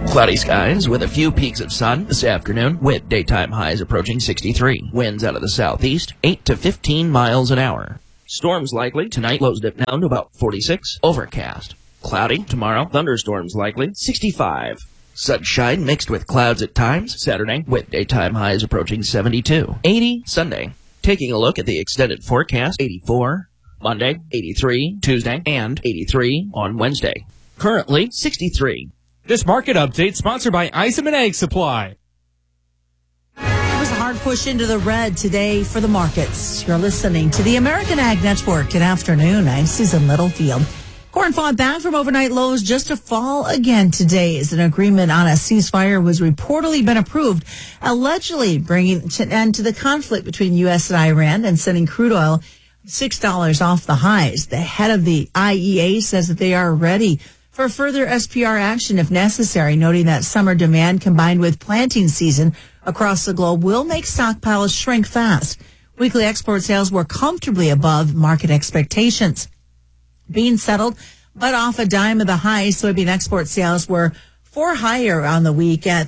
Cloudy skies with a few peaks of sun this afternoon with daytime highs approaching 63. Winds out of the southeast, 8 to 15 miles an hour. Storms likely tonight, lows dip down to about 46. Overcast. Cloudy tomorrow, thunderstorms likely, 65. Sunshine mixed with clouds at times Saturday with daytime highs approaching 72. 80 Sunday. Taking a look at the extended forecast, 84. Monday, 83. Tuesday, and 83 on Wednesday. Currently, 63. This market update sponsored by Iserman Egg Supply. It was a hard push into the red today for the markets. You're listening to the American Ag Network. Good afternoon. I'm Susan Littlefield. Corn fought back from overnight lows just to fall again today as an agreement on a ceasefire was reportedly been approved, allegedly bringing an end to the conflict between U.S. and Iran and sending crude oil $6 off the highs. The head of the IEA says that they are ready for further SPR action if necessary, noting that summer demand combined with planting season across the globe will make stockpiles shrink fast. Weekly export sales were comfortably above market expectations. Being settled, but off a dime of the high, soybean export sales were higher on the week at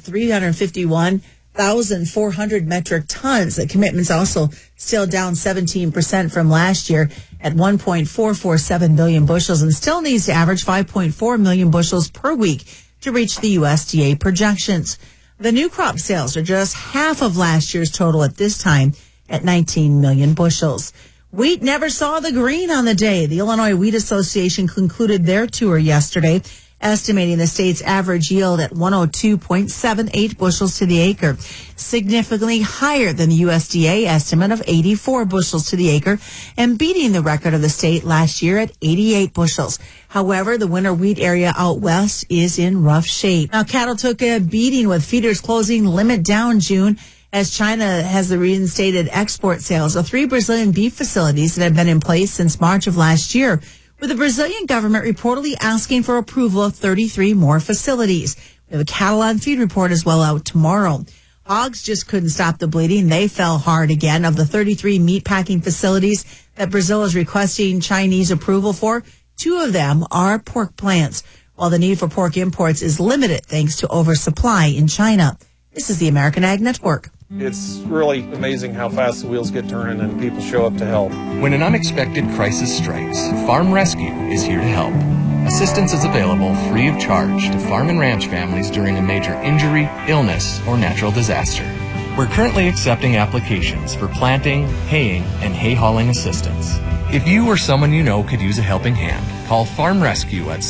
351,400 metric tons. The commitments also still down 17% from last year at 1.447 billion bushels and still needs to average 5.4 million bushels per week to reach the USDA projections. The new crop sales are just half of last year's total at this time at 19 million bushels. Wheat never saw the green on the day. The Illinois Wheat Association concluded their tour yesterday, estimating the state's average yield at 102.78 bushels to the acre, significantly higher than the USDA estimate of 84 bushels to the acre and beating the record of the state last year at 88 bushels. However, the winter wheat area out west is in rough shape. Now, cattle took a beating with feeders closing limit down June as China has reinstated export sales of 3 Brazilian beef facilities that have been in place since March of last year, with the Brazilian government reportedly asking for approval of 33 more facilities. We have a cattle on feed report as well out tomorrow. Hogs just couldn't stop the bleeding. They fell hard again. Of the 33 meatpacking facilities that Brazil is requesting Chinese approval for, 2 of them are pork plants, while the need for pork imports is limited thanks to oversupply in China. This is the American Ag Network. It's really amazing how fast the wheels get turning and people show up to help. When an unexpected crisis strikes, Farm Rescue is here to help. Assistance is available free of charge to farm and ranch families during a major injury, illness, or natural disaster. We're currently accepting applications for planting, haying, and hay hauling assistance. If you or someone you know could use a helping hand, call Farm Rescue at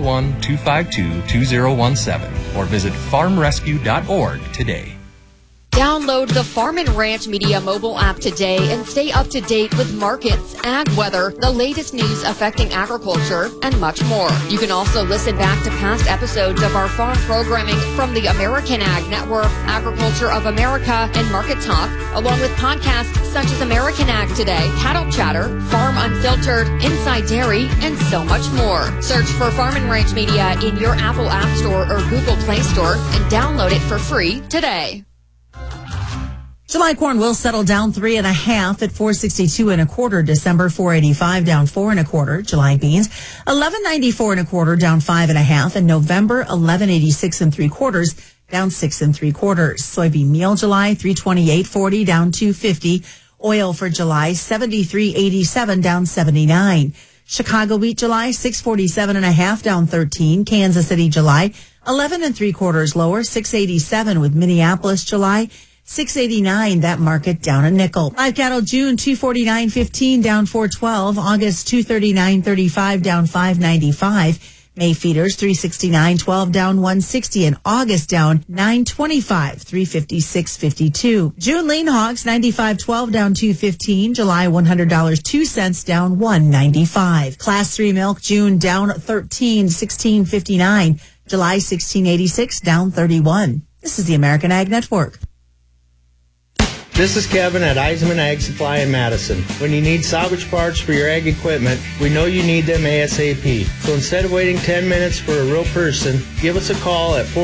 701-252-2017 or visit farmrescue.org today. Download the Farm and Ranch Media mobile app today and stay up to date with markets, ag weather, the latest news affecting agriculture, and much more. You can also listen back to past episodes of our farm programming from the American Ag Network, Agriculture of America, and Market Talk, along with podcasts such as American Ag Today, Cattle Chatter, Farm Unfiltered, Inside Dairy, and so much more. Search for Farm and Ranch Media in your Apple App Store or Google Play Store and download it for free today. July corn will settle down 3.5 at 462.25. December 485 down 4.25. July beans 1194.25 down 5.5, and November 1186.75 down 6.75. Soybean meal July 328.40 down 250. Oil for July 73.87 down 79. Chicago wheat July 647.5 down 13. Kansas City July 11.75 lower 687, with Minneapolis July 689, that market down a nickel. Live cattle June 249.15 down 412. August 239.35 down 595. May feeders 369.12 down 160, and August down 925, 356.52. June lean hogs 95.12 down 215. July $100 2 cents down 195. Class 3 milk June down 13, 16.59. July 16.86 down 31. This is the American Ag Network. This is Kevin at Eisenman Ag Supply in Madison. When you need salvage parts for your ag equipment, we know you need them ASAP. So instead of waiting 10 minutes for a real person, give us a call at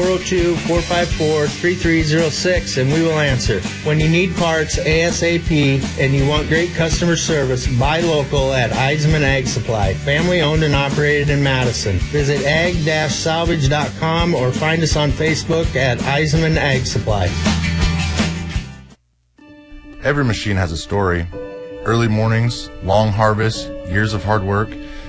402-454-3306 and we will answer. When you need parts ASAP and you want great customer service, buy local at Eisenman Ag Supply. Family owned and operated in Madison. Visit ag-salvage.com or find us on Facebook at Eisenman Ag Supply. Every machine has a story. Early mornings, long harvests, years of hard work.